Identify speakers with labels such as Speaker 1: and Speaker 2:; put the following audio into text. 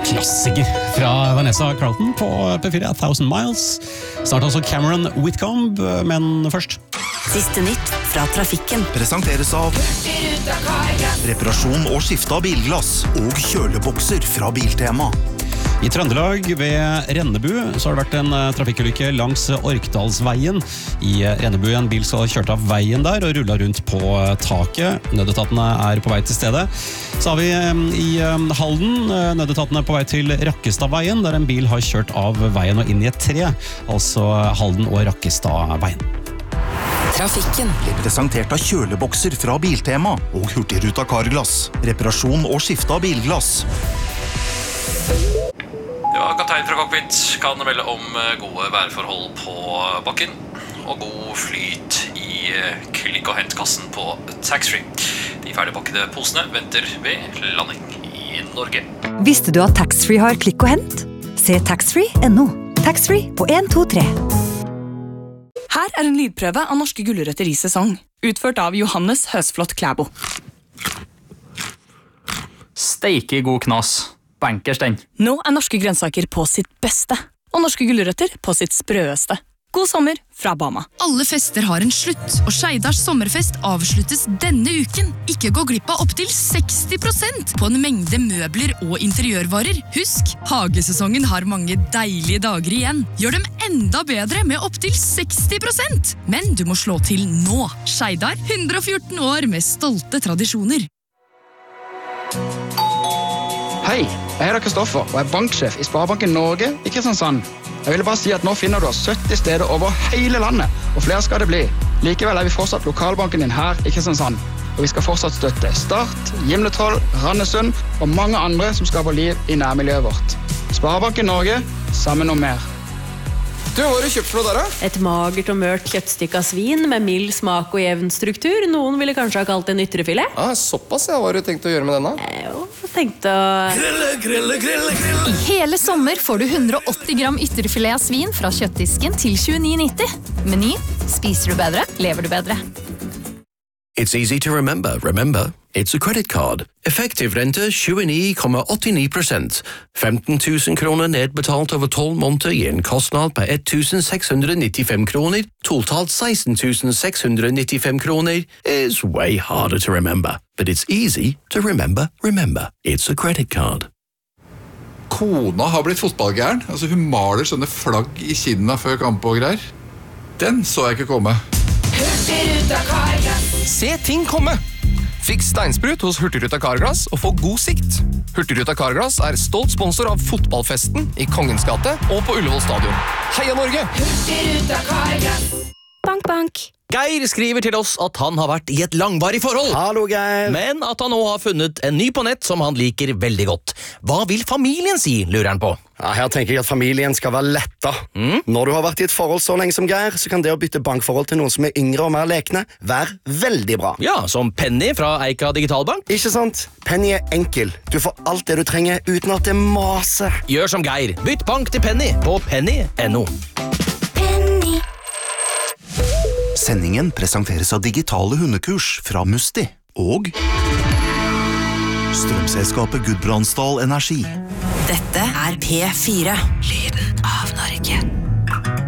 Speaker 1: klassiker fra Vanessa Carlton på P4, 1000 Miles. Snart også Cameron Whitcomb, men først.
Speaker 2: Siste nytt fra trafikken.
Speaker 3: Presenteres av reparasjon og skifte av bilglass og kjølebokser fra Biltema.
Speaker 1: I Trøndelag ved Rennebu så har det vært en trafikkulykke langs Orkdalsveien. I Rennebu en bil som kjørte av veien der og rullet rundt på taket. Nødetatene er på vei til stedet. Så har vi i Halden nødetatene på vei til Rakkestadveien, der en bil har kjørt av veien og inn i et tre. Altså Halden og Rakkestadveien.
Speaker 2: Trafikken.
Speaker 3: Presentert av kjølebokser fra Biltema og Hurtigruta Carglass. Reparasjon og skifte av bilglass.
Speaker 4: Ja, kaptein fra cockpit kan melde om gode værforhold på bakken og god flyt i klikk- og hentkassen på taxfree. De ferdigpakkede posene venter ved landing i Norge.
Speaker 5: Visste du at taxfree har klikk og hent? Se taxfree.no. Taxfree på 1, 2, 3.
Speaker 6: Her er en lydprøve av norske gulrøtter i sesong, utført av Johannes Høsflot Klæbo.
Speaker 7: Steike god knas. Bankers den.
Speaker 6: Nå er norske grønnsaker på sitt beste, og norske gulrøtter på sitt sprøeste. God sommer fra Bama.
Speaker 8: Alle fester har en slutt, og Skeidars sommerfest avsluttes denne uken. Ikke gå glipp av opp til 60% på en mengde møbler og interiørvarer. Husk, hagesesongen har mange deilige dager igjen. Gjør dem enda bedre med opp til 60%. Men du må slå til nå. Skeidar, 114 år med stolte tradisjoner.
Speaker 9: Hei, jeg heter Kristoffer og er banksjef i Sparebanken Norge i Kristiansand. Jeg ville bare si at nå finner du oss 70 steder over hele landet, og flere skal det bli. Likevel er vi fortsatt lokalbanken din her i Kristiansand, og vi skal fortsatt støtte Start, Gimletroll, Randesund og mange andre som skaper liv i nærmiljøet vårt. Sparebanken Norge, sammen om mer.
Speaker 10: Du, hva har du kjøpt for noe der, da?
Speaker 11: Et magert og mørkt kjøttstykke av svin med mild smak og jevn struktur. Noen ville kanskje ha kalt det en ytrefilet.
Speaker 10: Såpass, ja. Hva har du tenkt å gjøre med denne?
Speaker 11: Tenkte å...
Speaker 8: I hele sommer får du 180 gram ytterfilet av svin fra kjøttdisken til 29,90. Meny. Spiser du bedre, lever du bedre.
Speaker 12: It's easy to remember. Remember, it's a credit card. Effektiv rente 29,89%. 15 000 kroner nedbetalt over 12 måneder gir en kostnad på 1,695 kroner. Totalt 16,695 kroner is way harder to remember. But it's easy to remember. Remember, it's a credit card.
Speaker 10: Kona har blitt fotballgæren. Altså, hun maler sånne flagg i kinna før kamp og greier. Den så jeg ikke komme.
Speaker 13: Hurtigruta Carglass. Se ting komme! Fiks steinsprut hos Hurtigruta Carglass og få god sikt. Hurtigruta Carglass er stolt sponsor av fotballfesten i Kongens gate og på Ullevål stadion. Heia Norge! Hurtigruta Carglass.
Speaker 8: Bank, bank.
Speaker 14: Geir skriver til oss at han har vært i et langvarig forhold.
Speaker 15: Hallo, Geir.
Speaker 14: Men at han nå har funnet en ny på nett som han liker veldig godt. Hva vil familien si, lurer han på?
Speaker 15: Ja, her tenker jeg at familien skal være letta. Når du har vært i et forhold så lenge som Geir, så kan det å bytte bankforhold til noen som er yngre og mer lekne være veldig bra.
Speaker 14: Ja, som Penny fra Eika Digitalbank.
Speaker 15: Ikke sant? Penny er enkel. Du får alt det du trenger uten at det maser.
Speaker 14: Gjør som Geir. Bytt bank til Penny på penny.no.
Speaker 3: Sendingen presenteres av digitale hundekurs fra Musti og strømselskapet Gudbrandsdal Energi.
Speaker 2: Dette er P4. Lyden av Norge.